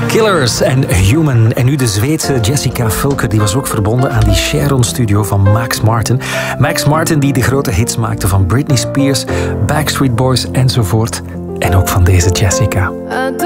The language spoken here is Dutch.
Killers en Human. En nu de Zweedse Jessica Fulker, die was ook verbonden aan die Sharon-studio van Max Martin. Max Martin die de grote hits maakte van Britney Spears, Backstreet Boys enzovoort. En ook van deze Jessica.